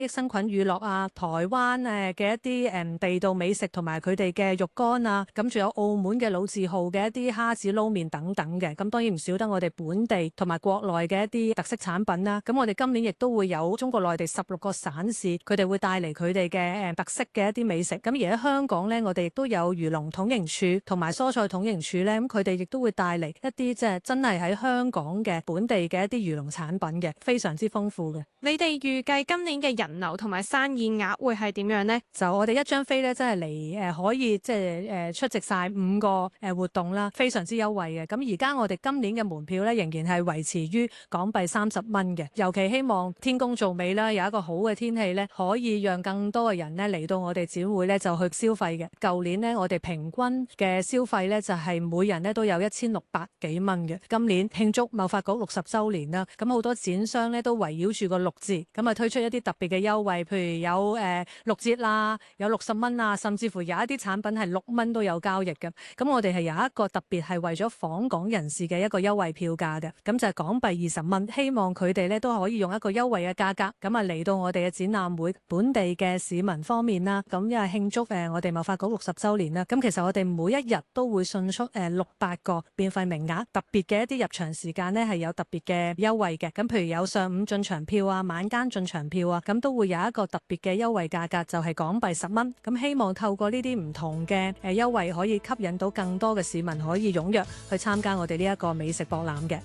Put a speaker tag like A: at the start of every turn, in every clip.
A: 益生菌乳酪啊，台灣嘅一啲地道美食同埋佢哋嘅肉乾啊，咁仲有澳門嘅老字號嘅一啲蝦子撈麵等等嘅，咁當然唔少得我哋本地同埋國內嘅一啲特色產品啦。咁我哋今年亦都會有中國內地16個省市，佢哋會帶嚟佢哋嘅特色嘅一啲美食。咁而喺香港呢，我哋亦都有漁農統營處同埋蔬菜統營處呢，咁佢哋亦都會帶嚟一啲即係真係喺香港嘅本地嘅一啲漁農產品嘅，非常之豐富嘅。
B: 你哋預計今年嘅人流同埋生意額會係點樣呢？
A: 就我哋一張飛咧，真係嚟可以即係出席晒5個活動啦，非常之優惠嘅。咁而家我哋今年嘅門票咧，仍然係維持於港幣30蚊嘅。尤其希望天公造美啦，有一個好嘅天氣咧，可以讓更多嘅人咧嚟到我哋展會咧就去消費嘅。舊年呢，我哋平均嘅消費咧就係每人咧都有1600幾蚊嘅。今年慶祝貿發局60週年啦，咁好多展商咧都圍繞住個6字，咁啊推出一啲特別嘅優惠，譬如有6折啦，有60蚊啊，甚至乎有一啲產品係6蚊都有交易嘅。咁我哋係有一個特別係為咗訪港人士嘅一個優惠票價嘅，咁就係港幣20蚊，希望佢哋咧都可以用一個優惠嘅價格，咁啊嚟到我哋嘅展覽會。本地嘅市民方面啦，咁因為慶祝我哋貿發局60週年啦，咁其實我哋每一日都會送出600個免費名額，特別嘅一啲入場時間呢係有特別嘅優惠嘅。咁譬如有上午進場票啊、晚間進場票啊，咁都會有一個特別嘅優惠價格，就係港幣10蚊。咁希望透過呢啲唔同嘅優惠，可以吸引到更多嘅市民可以踴躍去參加我哋呢一個美食博覽嘅。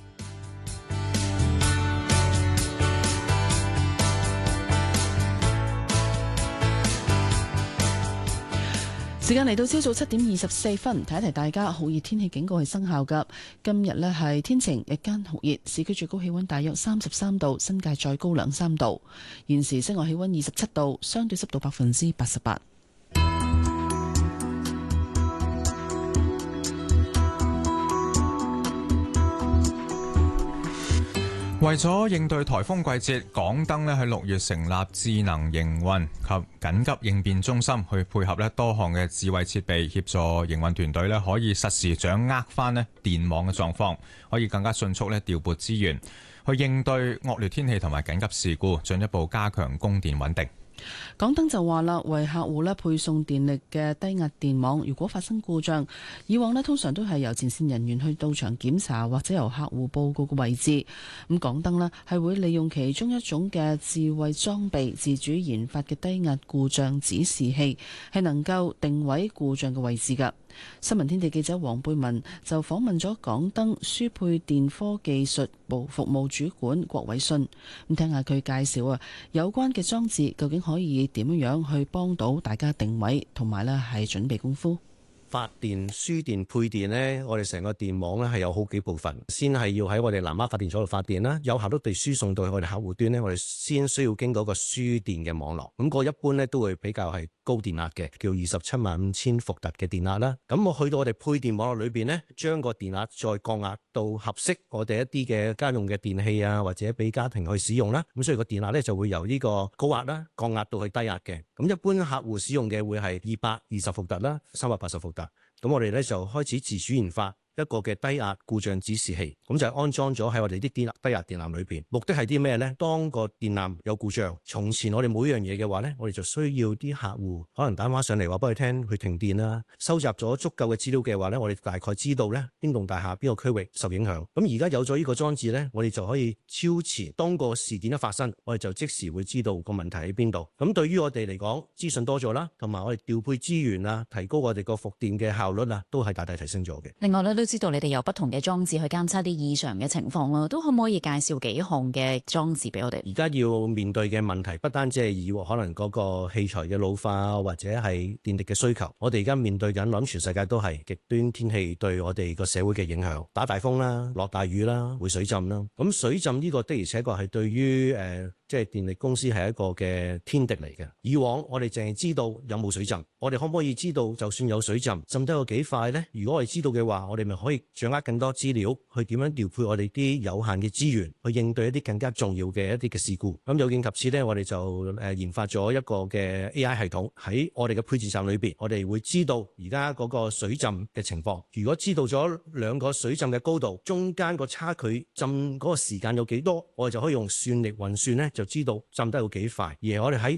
C: 時間嚟到朝早7點24分，提一提大家，酷熱天氣警告係生效㗎。今日呢係天晴，日間酷熱，市區最高氣溫大約33度，新界再高2-3度。現時室外氣溫27度，相對濕度88%。
D: 為咗應對颱風季節，港燈喺6月成立智能營運及緊急應變中心，去配合多項嘅智慧設備，協助營運團隊可以實時掌握翻電網嘅狀況，可以更加迅速調撥資源，去應對惡劣天氣同埋緊急事故，進一步加強供電穩定。
C: 港燈就話啦，為客戶配送電力嘅低壓電網，如果發生故障，以往通常都係由前線人員去到場檢查，或者由客戶報告嘅位置。咁港燈係會利用其中一種嘅智慧裝備，自主研發嘅低壓故障指示器，係能夠定位故障嘅位置㗎。新聞天地記者黃貝文就訪問咗港燈輸配電科技術部服務主管郭偉信，咁聽下佢介紹有關嘅裝置究竟可以點樣去幫到大家定位，同埋係準備功夫。
E: 發電、輸電、配電呢，我哋成個電網呢係有好幾部分，先係要喺我哋南丫發電所度發電啦，有效率地輸送到去我哋客戶端呢，我哋先需要經過個輸電嘅網絡，咁個一般呢都會比較係高電壓嘅，叫275000伏特嘅電壓啦。咁我去到我哋配電網絡裏邊呢，將個電壓再降壓到合適我哋一啲嘅家用嘅電器啊，或者俾家庭去使用啦。咁所以個電壓呢就會由呢個高壓啦降壓到去低壓嘅。咁一般客戶使用嘅會係220伏特啦，380伏特。咁我哋咧就開始自主研發一個嘅低壓故障指示器，咁就安裝咗喺我哋啲低壓電纜裏邊。目的係啲咩呢？當個電纜有故障，從前我哋每樣嘢嘅話呢，我哋就需要啲客戶可能打電話上嚟話俾佢聽，去停電啦。收集咗足夠嘅資料嘅話呢，我哋大概知道呢邊棟大廈邊個區域受影響。咁而家有咗呢個裝置呢，我哋就可以超前，當個事件一發生，我哋就即時會知道個問題喺邊度。咁對於我哋嚟講，資訊多咗啦，同埋我哋調配資源啊，提高我哋個復電嘅效率啊，都係大大提升咗嘅。
F: 另外咧，都知道你哋有不同嘅裝置去監測啲異常嘅情況啦，都可唔可以介紹幾項嘅裝置俾我哋？
E: 而家要面對嘅問題不單止係以往可能嗰個器材嘅老化或者係電力嘅需求，我哋而家面對緊，諗全世界都係極端天氣對我哋個社會嘅影響，打大風啦、落大雨啦、會水浸啦。咁水浸呢個的而且確係對於即係電力公司係一個嘅天敵嚟嘅。以往我哋淨係知道有冇水浸，我哋可唔可以知道就算有水浸，浸得有幾快呢？如果我哋知道嘅話，我哋咪可以掌握更多資料，去點樣調配我哋啲有限嘅資源，去應對一啲更加重要嘅一啲嘅事故。咁有見及此呢，我哋就研發咗一個嘅 AI 系統喺我哋嘅配置站裏邊，我哋會知道而家嗰個水浸嘅情況。如果知道咗兩個水浸嘅高度，中間個差距浸嗰個時間有幾多，我哋就可以用算力運算呢。 就知道浸得有幾快，而我哋喺